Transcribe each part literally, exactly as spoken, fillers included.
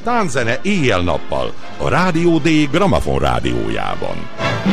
tánzene éjjel-nappal a Rádió D Gramafon rádiójában.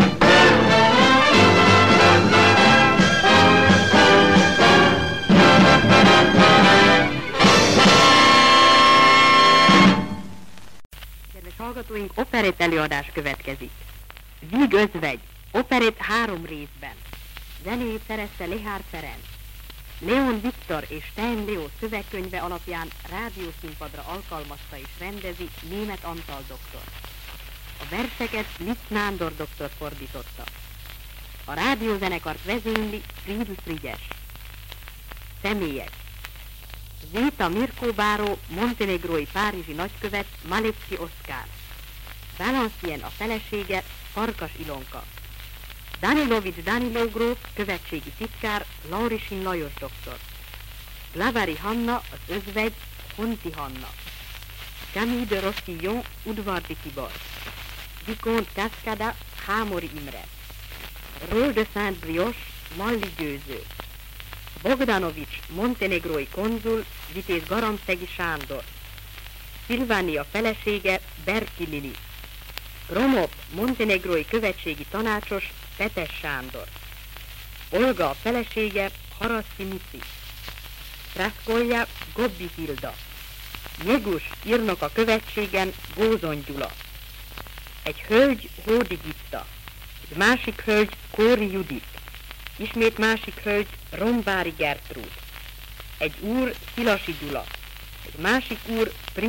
Kedves hallgatóink, operett előadás következik. Víg özvegy, operett három részben. Zenéjét szerezte Lehár Ferenc. Leon Viktor és Stein Leo szövegkönyve alapján rádiószínpadra alkalmazta és rendezi Németh Antal doktor. A verseket Litz Nándor doktor fordította. A rádiózenekart vezényli Friedl Frigyes. Személyek: Zéta Mirko Báró, montenegrói párizsi nagykövet, Malecki Oszkár. Valencien a felesége, Farkas Ilonka. Danilovics Danilo gróf, követségi titkár, Laurisin Lajos doktor. Glavári Hanna, az özvegy, Honti Hanna. Camille de Rossillon, Udvardi Tibor. Vicomte Cascada, Hámori Imre. Rôle de Saint-Brioche, Malli Győző. Bogdanovics, montenegrói konzul, vitéz Garamszegi Sándor. Szilvánia felesége, Berki Lili. Gromov, montenegrói követségi tanácsos, Petes Sándor. Olga a felesége, Haraszti Mici. Praszkolja, Gobbi Hilda. Nyegus, írnok a követségen, Gózon Gyula. Egy hölgy, Hódi Gitta. Egy másik hölgy, Kóri Judit. Ismét másik hölgy, Rombári Gertrúd. Egy úr, Szilasi Gyula. Egy másik úr,